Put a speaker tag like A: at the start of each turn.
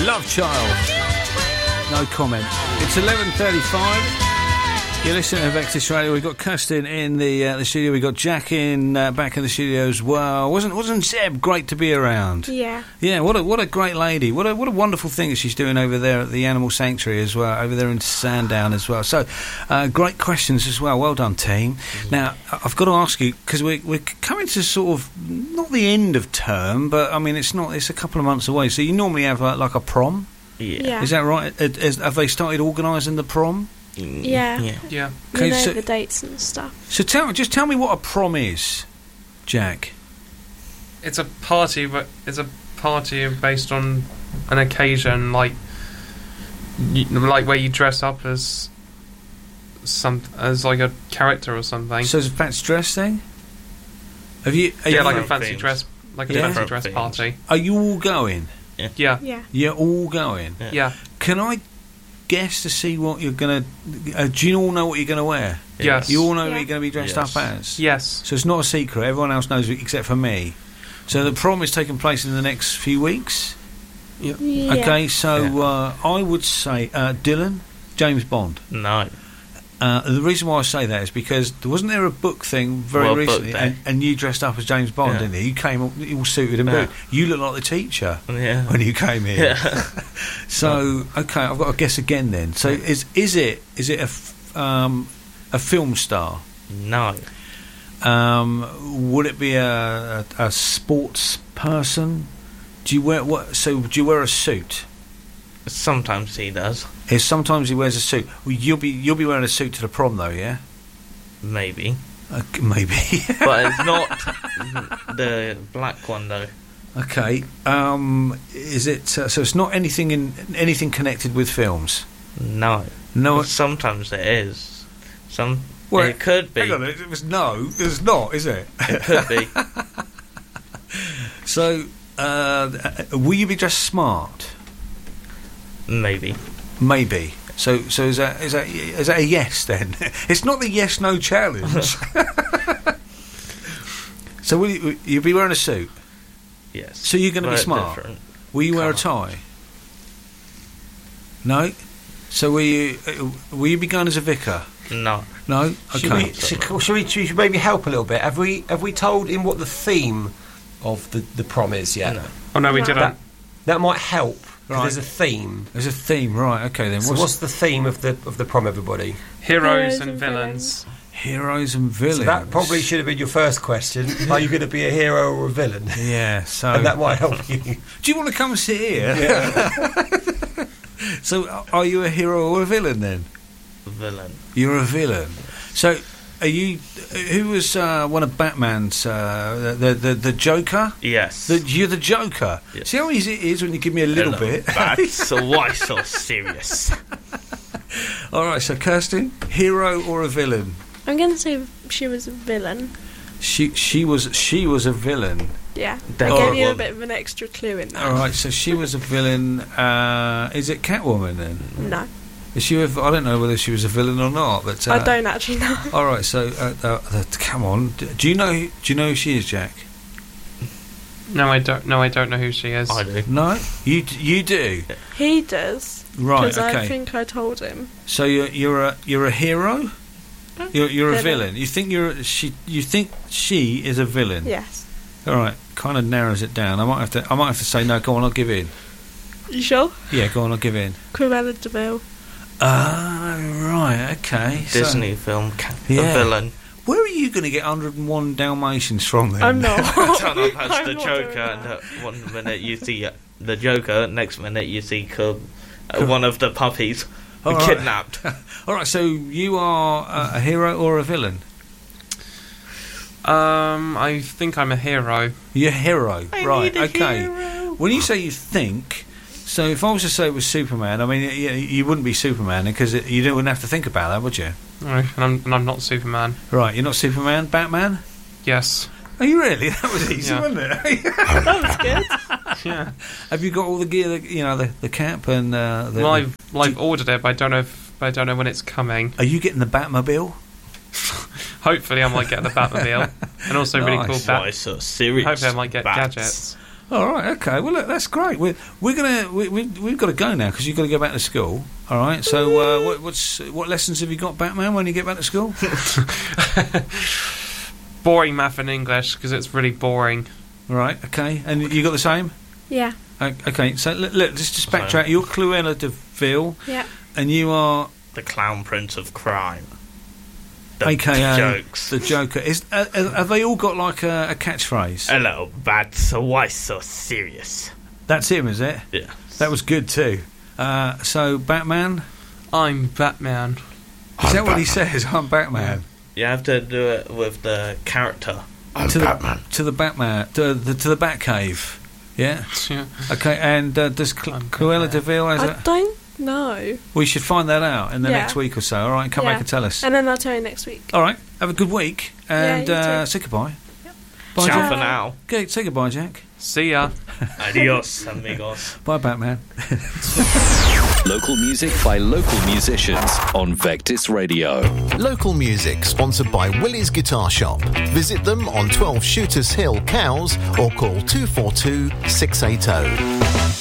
A: Love Child. No comment. It's 11:35. You're listening to Vectis Radio. We've got Kirsten in the studio. We've got Jack in back in the studio as well. Wasn't Zeb great to be around?
B: Yeah.
A: Yeah. What a great lady. What a wonderful thing that she's doing over there at the Animal Sanctuary as well. Over there in Sandown as well. So great questions as well. Well done, team. Now I've got to ask you because we're coming to sort of not the end of term, but I mean it's a couple of months away. So you normally have like a prom.
B: Yeah.
A: Is that right? Have they started organising the prom?
B: Yeah.
A: Okay,
B: you know the dates and stuff.
A: So tell me what a prom is, Jack.
C: It's a party, but it's a party based on an occasion, like where you dress up as like a character or something.
A: So it's a fancy dress thing. Like
C: a fancy dress, fancy dress party.
A: Are you all going?
C: Yeah.
A: You're all going.
C: Yeah.
A: Can I guess to see what you're gonna? Do you all know what you're gonna wear?
C: Yes.
A: You all know what you're gonna be dressed up as.
C: Yes.
A: So it's not a secret. Everyone else knows except for me. So the prom is taking place in the next few weeks.
B: Yeah.
A: Okay. So I would say Dylan, James Bond.
D: No.
A: The reason why I say that is because wasn't there a book thing very recently, and you dressed up as James Bond, didn't you? You came all suited and booted. You look like the teacher when you came in. Yeah. So okay, I've got to guess again then. So is it a film star?
D: No.
A: Would it be a sports person? Do you wear do you wear a suit?
D: Sometimes he does.
A: Sometimes he wears a suit. Well, you'll be wearing a suit to the prom though, yeah?
D: Maybe.
A: Maybe.
D: But it's not the black one though.
A: Okay. Is it? So it's not anything connected with films.
D: No.
A: No.
D: Sometimes it is.
A: Well,
D: it could be.
A: Hang on. It was no. It's not, is it?
D: It could be.
A: So, will you be dressed smart?
D: Maybe.
A: So is that a yes then? It's not the yes no challenge. So will you be wearing a suit?
D: Yes.
A: So you're going to be smart.
D: Different.
A: Will you wear a tie? No. So will you be going as a vicar?
D: No.
A: No. Okay.
E: Should we maybe help a little bit? Have we told him what the theme of the prom is yet?
D: No.
C: Oh no, we didn't.
E: That might help.
A: Right.
E: There's a theme.
A: There's a theme, right? Okay, then.
E: So what's the theme of the prom, everybody?
C: Heroes and villains.
A: Heroes and villains.
E: So that probably should have been your first question. Are you going to be a hero or a villain?
A: Yeah. So
E: and that might help you.
A: Do you want to come sit here?
E: Yeah.
A: So, are you a hero or a villain then?
D: A villain.
A: You're a villain. So, are you? Who was one of Batman's? The Joker.
D: Yes.
A: You're the Joker.
D: Yes.
A: See how easy it is when you give me a little bit.
D: So why so serious?
A: All right. So, Kirsten, hero or a villain?
B: I'm going to say she was a villain.
A: She was a villain.
B: Yeah. I gave you a bit of an extra clue in there.
A: All right. So she was a villain. Is it Catwoman then?
B: No.
A: Is she? I don't know whether she was a villain or not. But
B: I don't actually know.
A: All right. So come on. Do you know who she is, Jack?
C: No, I don't. No, I don't know who she is.
D: I do.
A: No, you do.
B: He does.
A: Right.
B: Because
A: Okay.
B: I think I told him.
A: So you're a hero. You're a villain. You think you think she is a villain.
B: Yes.
A: All right. Kind of narrows it down. I might have to say no. Go on. I'll give in.
B: You sure?
A: Yeah. Go on. I'll give in.
B: Cruella de Vil.
A: Right. Okay.
D: Disney film.
A: Yeah.
D: A villain.
A: Where are you going to get 101 Dalmatians from then?
B: I'm not.
D: Turn up as
B: I'm
D: the
B: not
D: Joker,
B: doing
D: and
B: that.
D: one minute you see the Joker, next minute you see one of the puppies kidnapped.
A: All right. So you are a hero or a villain?
C: I think I'm a hero.
A: You're a hero,
B: I
A: right?
B: need a
A: Okay.
B: hero.
A: When you say you think, so if I was to say it was Superman, I mean, you wouldn't be Superman because you wouldn't have to think about that, would you?
C: No, and I'm not Superman.
A: Right, you're not Superman, Batman?
C: Yes.
A: Are you really? That was easy,
C: Yeah.
A: wasn't it?
B: That was good.
C: Yeah.
A: Have you got all the gear? The cap and the.
C: Well, I've ordered it, but I don't know when it's coming.
A: Are you getting the Batmobile?
C: Hopefully, I might get the Batmobile, and also really cool
A: Nice.
D: Why so serious?
C: Hopefully, I might get
D: bats?
C: gadgets.
A: All right, okay. Well, look, that's great. We've got to go now because you've got to go back to school. All right. So, what lessons have you got, Batman, when you get back to school?
C: Boring math and English because it's really boring.
A: Right. Okay. And you got the same?
B: Yeah.
A: Okay. So look, just backtrack. You're Cruella de Vil.
B: Yeah.
A: And you are
D: The Clown Prince of Crime. The
A: AKA
D: jokes.
A: the Joker. Have they all got like a catchphrase?
D: Hello, Bats. Why so serious?
A: That's him, is it?
D: Yeah.
A: That was good too. So Batman.
C: I'm Batman.
A: Is that what he says? I'm Batman.
D: You have to do it with the character.
A: To the Batman. To the Batcave. Yeah.
C: Yeah.
A: Okay. And does Cruella de Vil has
B: I
A: it?
B: don't know.
A: We should find that out in the
B: Yeah.
A: next week or so. All right. Come
B: Yeah.
A: back and tell us.
B: And then I'll tell you next week.
A: All right. Have a good week and
B: Yeah, you too.
A: say goodbye.
B: Yep.
A: Bye,
D: Ciao
A: Jack.
D: for now.
A: Okay, say goodbye, Jack.
C: See ya.
D: Adios, amigos.
A: Bye, Batman.
F: Local music by local musicians on Vectis Radio.
G: Local music sponsored by Willie's Guitar Shop. Visit them on 12 Shooters Hill, Cowes, or call 242 680.